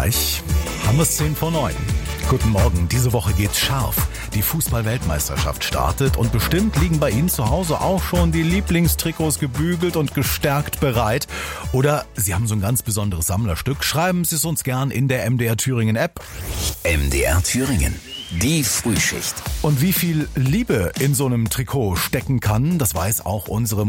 gleich. Haben wir es 8:50. Guten Morgen, diese Woche geht's scharf. Die Fußball-Weltmeisterschaft startet und bestimmt liegen bei Ihnen zu Hause auch schon die Lieblingstrikots gebügelt und gestärkt bereit. Oder Sie haben so ein ganz besonderes Sammlerstück. Schreiben Sie es uns gern in der MDR Thüringen App. MDR Thüringen, die Frühschicht. Und wie viel Liebe in so einem Trikot stecken kann, das weiß auch unsere